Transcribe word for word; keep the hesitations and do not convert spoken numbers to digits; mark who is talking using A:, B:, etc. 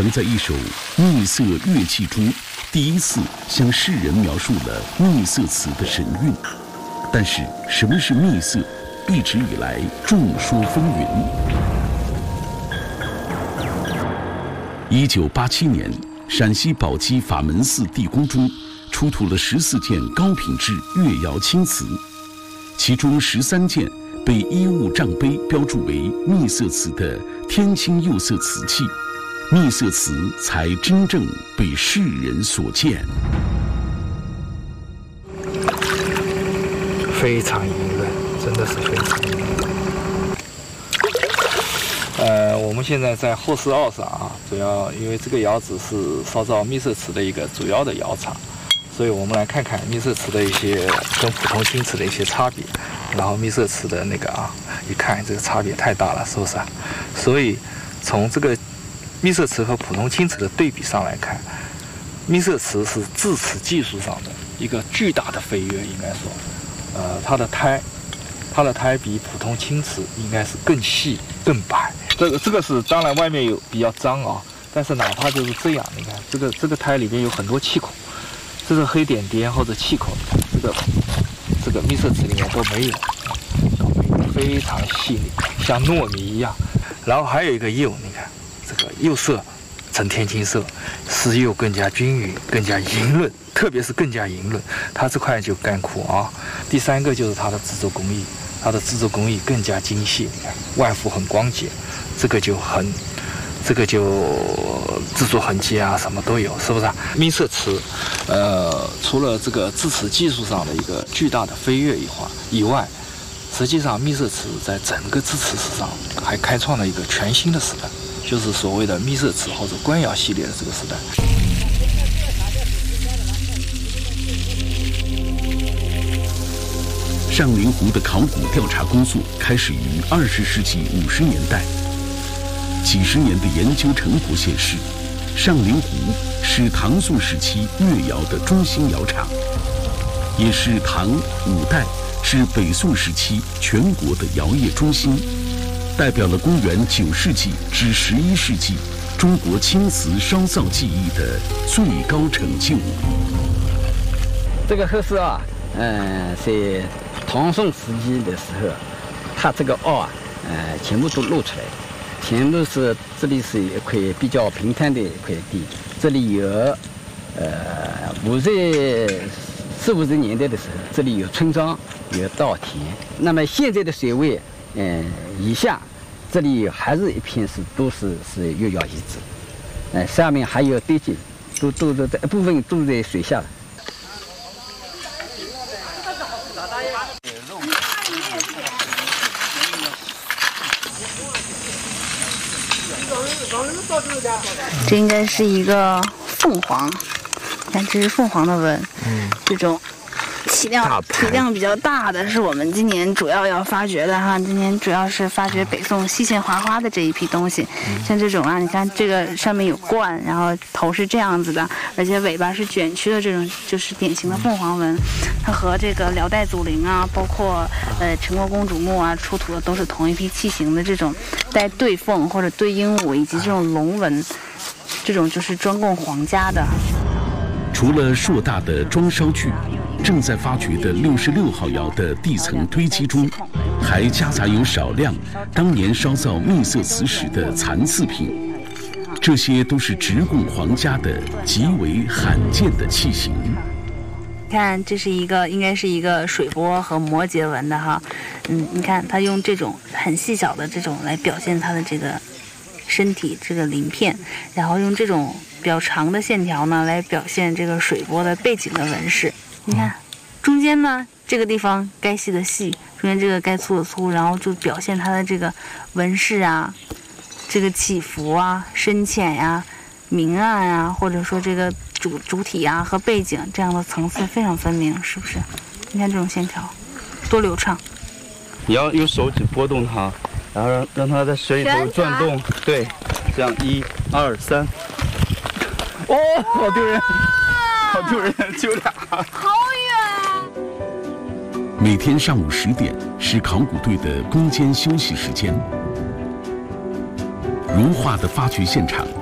A: 曾在一首秘色乐器中第一次向世人描述了秘色瓷的神韵。但是，什么是秘色，一直以来众说纷纭。一九八七年，陕西宝鸡法门寺地宫中出土了十四件高品质越窑青瓷，其中十三件被衣物账碑标注为秘色瓷的天青釉色瓷器，秘色瓷才真正被世人所见。
B: 非常莹润，真的是非常莹润。呃，我们现在在后四澳上啊，主要因为这个窑址是烧造秘色瓷的一个主要的窑厂，所以我们来看看秘色瓷的一些跟普通青瓷的一些差别。然后秘色瓷的那个啊，一看这个差别太大了，是不是啊？所以从这个秘色瓷和普通青瓷的对比上来看，秘色瓷是制瓷技术上的一个巨大的飞跃，应该说。呃，它的胎，它的胎比普通青瓷应该是更细、更白。这个这个是当然外面有比较脏啊，但是哪怕就是这样，你看这个这个胎里面有很多气孔，这是黑点点或者气孔，这个这个秘色瓷里面都没有，都没有，非常细腻，像糯米一样。然后还有一个釉，你看这个釉色呈天青色，丝釉更加均匀，更加莹润。特别是更加莹润，它这块就干枯啊。第三个就是它的制作工艺，它的制作工艺更加精细。你看外幅很光洁，这个就很，这个就制作痕迹啊，什么都有，是不是啊？秘色瓷，呃，除了这个制瓷技术上的一个巨大的飞跃以外，以外，实际上秘色瓷在整个制瓷史上还开创了一个全新的时代，就是所谓的秘色瓷或者官窑系列的这个时代。
A: 上林湖的考古调查工作开始于二十世纪五十年代，几十年的研究成果显示，上林湖是唐宋时期越窑的中心窑厂，也是唐、五代至北宋时期全国的窑业中心，代表了公元九世纪至十一世纪中国青瓷烧造技艺的最高成就。
C: 这个后世啊，嗯，在唐宋时期的时候，它这个凹啊，呃，全部都露出来，全部是这里是一块比较平坦的一块地，这里有，呃，我在四五十年代的时候，这里有村庄，有稻田。那么现在的水位，嗯、呃，以下，这里还是一片是都是是越窑遗址，呃，下面还有堆积，都都都在一部分都在水下了。
D: 这应该是一个凤凰，看这是凤凰的纹，嗯，这种体量体量比较大的是我们今年主要要发掘的哈。今年主要是发掘北宋西线华花的这一批东西，嗯、像这种啊，你看这个上面有冠，然后头是这样子的，而且尾巴是卷曲的这种，就是典型的凤凰纹。它和这个辽代祖陵啊，包括呃陈国公主墓啊出土的都是同一批器型的这种带对凤或者对鹦鹉以及这种龙纹，这种就是专供皇家的。
A: 除了硕大的装烧具，正在发掘的六十六号窑的地层堆积中，还夹杂有少量当年烧造秘色瓷时的残次品，这些都是直供皇家的极为罕见的器型。
D: 看，这是一个应该是一个水波和摩羯纹的哈，嗯，你看它用这种很细小的这种来表现它的这个身体这个鳞片，然后用这种比较长的线条呢来表现这个水波的背景的纹饰。你看中间呢这个地方该细的细，中间这个该粗的粗，然后就表现它的这个纹饰啊，这个起伏啊、深浅呀、啊、明暗啊，或者说这个主主体啊和背景这样的层次非常分明，是不是？你看这种线条多流畅。
E: 你要用手指拨动它，然后让让它在水里头转动，对，这样一二三。哦，好丢人，好丢人，就俩。
D: 好远。
A: 每天上午十点是考古队的攻坚休息时间。如画的发掘现场